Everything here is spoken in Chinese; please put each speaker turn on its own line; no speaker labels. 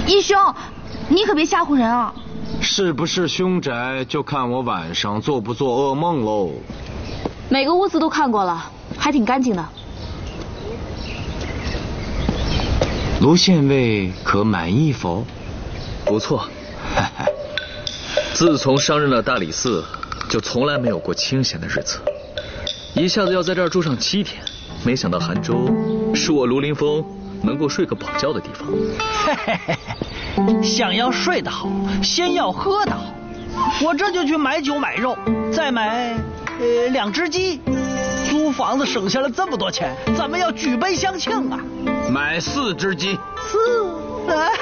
义兄，你可别吓唬人啊！
是不是凶宅，就看我晚上做不做噩梦喽。
每个屋子都看过了，还挺干净的。
卢县尉可满意否？
不错。自从上任了大理寺，就从来没有过清闲的日子，一下子要在这儿住上7天，没想到杭州是我卢凌风能够睡个饱觉的地方。
想要睡得好，先要喝得好。我这就去买酒买肉，再买2只鸡。租房子省下了这么多钱，咱们要举杯相庆啊！
买4只鸡。
4。